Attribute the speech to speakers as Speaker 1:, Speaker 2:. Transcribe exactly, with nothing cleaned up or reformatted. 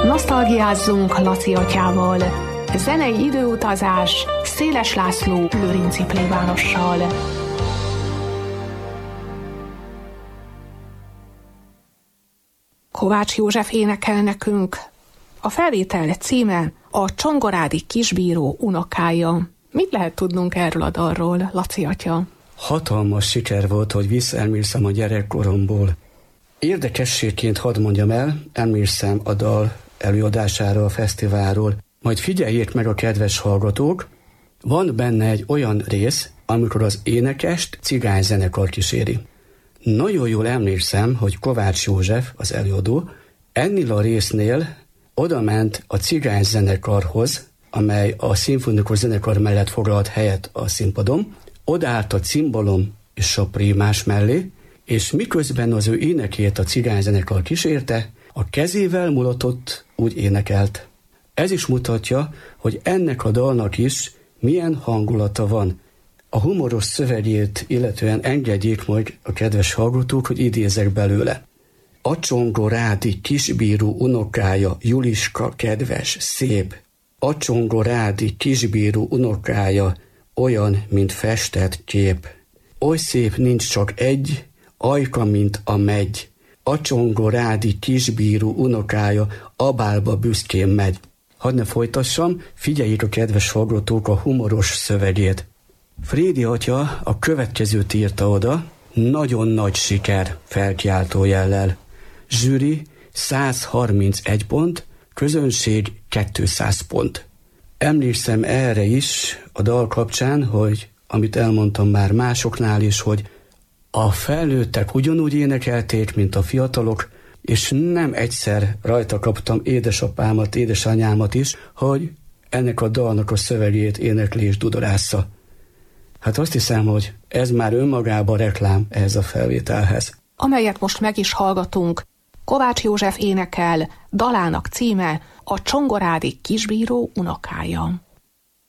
Speaker 1: Nosztalgiázzunk Laci atyával. Zenei időutazás Széles László lőrinci plébánossal. Kovács József énekel nekünk. A felvétel címe a Csongorádi kisbíró unokája. Mit lehet tudnunk erről a dalról, Laci atya?
Speaker 2: Hatalmas siker volt, hogy visszaemlékszem a gyerekkoromból. Érdekességként hadd mondjam el, emlékszem a dal előadására a fesztiválról. Majd figyeljék meg a kedves hallgatók, van benne egy olyan rész, amikor az énekest cigányzenekar kíséri. Nagyon jól emlékszem, hogy Kovács József, az előadó, ennél a résznél odament a cigányzenekarhoz, amely a szimfonikus zenekar mellett foglalt helyet a színpadon, odaállt a cimbalom és a prímás mellé, és miközben az ő énekét a cigányzenekar kísérte, a kezével mulatott, úgy énekelt. Ez is mutatja, hogy ennek a dalnak is milyen hangulata van. A humoros szövegét illetően engedjék majd a kedves hallgatók, hogy idézek belőle. A csongorádi kisbíró unokája, Juliska kedves, szép. A csongorádi kisbíró unokája, olyan, mint festett kép. Oly szép nincs csak egy, ajka, mint a megy. A csongorádi kisbíró unokája abálba büszkén megy. Hadd ne folytassam, figyeljék a kedves hallgatók a humoros szövegét. Frédi atya a következőt írta oda, nagyon nagy siker felkiáltó jellel. Zsűri száz harmincegy pont, közönség kétszáz pont. Emlékszem erre is a dal kapcsán, hogy amit elmondtam már másoknál is, hogy a felnőttek ugyanúgy énekelték, mint a fiatalok, és nem egyszer rajta kaptam édesapámat, édesanyámat is, hogy ennek a dalnak a szövegét énekli és dudorásza. Hát azt hiszem, hogy ez már önmagában reklám ehhez a felvételhez.
Speaker 1: Amelyet most meg is hallgatunk, Kovács József énekel, dalának címe a Csongorádi kisbíró unokája.